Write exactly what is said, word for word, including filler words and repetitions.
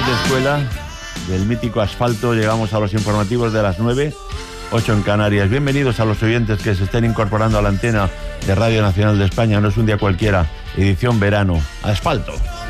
compañeras de escuela del mítico Asfalto, llegamos a los informativos de las nueve, ocho en Canarias. Bienvenidos a los oyentes que se estén incorporando a la antena de Radio Nacional de España. No es un día cualquiera, edición verano. Asfalto.